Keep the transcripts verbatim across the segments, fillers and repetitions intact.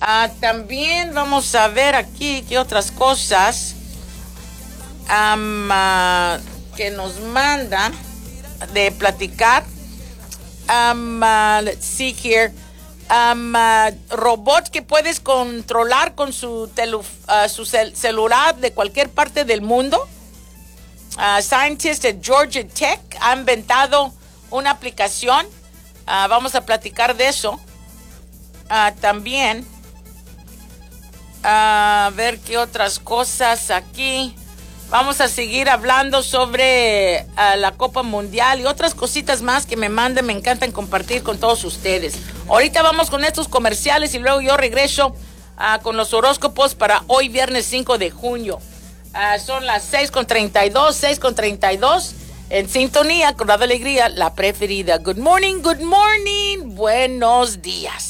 Uh, también vamos a ver aquí qué otras cosas um, uh, que nos mandan de platicar. Um, uh, let's see here. Um, uh, robots que puedes controlar con su, telu, uh, su cel- celular de cualquier parte del mundo. Uh, scientists de Georgia Tech han inventado una aplicación. Uh, vamos a platicar de eso. Uh, también uh, a ver qué otras cosas aquí. Vamos a seguir hablando sobre uh, la Copa Mundial y otras cositas más que me manden, me encantan compartir con todos ustedes. Ahorita vamos con estos comerciales y luego yo regreso uh, con los horóscopos para hoy viernes cinco de junio. Uh, son las seis con treinta y dos, seis con treinta y dos, en sintonía con Radio Alegría, la preferida. Good morning, good morning, buenos días.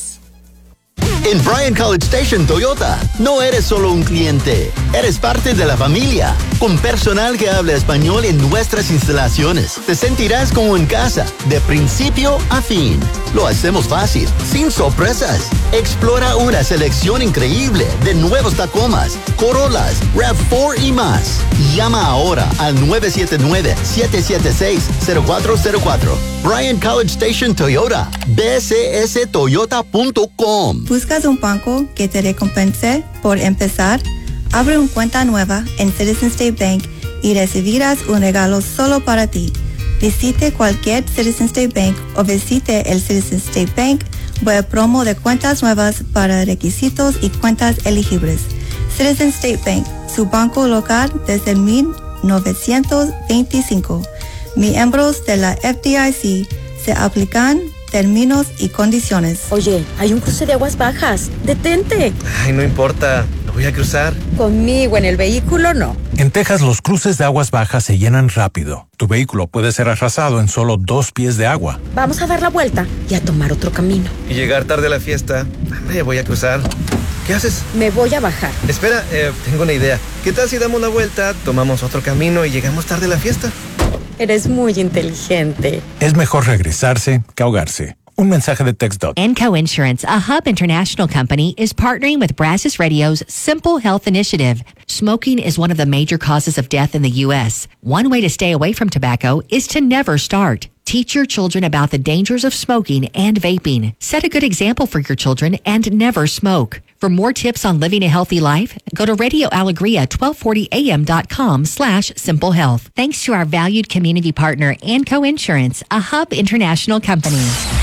En Bryan College Station Toyota, no eres solo un cliente, eres parte de la familia. Con personal que habla español en nuestras instalaciones, te sentirás como en casa, de principio a fin. Lo hacemos fácil, sin sorpresas. Explora una selección increíble de nuevos Tacomas, Corollas, RAV cuatro y más. Llama ahora al nueve siete nueve, siete siete seis, cero cuatro cero cuatro. Bryan College Station Toyota, b c s toyota punto com. ¿Buscas un banco que te recompense por empezar? Abre una cuenta nueva en Citizen State Bank y recibirás un regalo solo para ti. Visite cualquier Citizen State Bank o visite el Citizen State Bank web promo de cuentas nuevas para requisitos y cuentas elegibles. Citizen State Bank, su banco local desde mil novecientos veinticinco. Miembros de la F D I C. Se aplican términos y condiciones. Oye, hay un cruce de aguas bajas. ¡Detente! Ay, no importa. Lo voy a cruzar. Conmigo en el vehículo, no. En Texas, los cruces de aguas bajas se llenan rápido. Tu vehículo puede ser arrasado en solo dos pies de agua. Vamos a dar la vuelta y a tomar otro camino. Y llegar tarde a la fiesta. Me voy a cruzar. ¿Qué haces? Me voy a bajar. Espera, eh, tengo una idea. ¿Qué tal si damos la vuelta, tomamos otro camino y llegamos tarde a la fiesta? Eres muy inteligente. Es mejor regresarse que ahogarse. Un mensaje de TextDot. Enco Insurance, a Hub International company, is partnering with Brazos Radio's Simple Health Initiative. Smoking is one of the major causes of death in the U S. One way to stay away from tobacco is to never start. Teach your children about the dangers of smoking and vaping. Set a good example for your children and never smoke. For more tips on living a healthy life, go to radio alegria twelve forty a m dot com slash simple health. Thanks to our valued community partner, Enco Insurance, a Hub International company.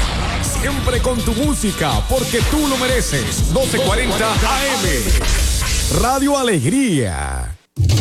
Siempre con tu música, porque tú lo mereces. doce cuarenta A M. Radio Alegría.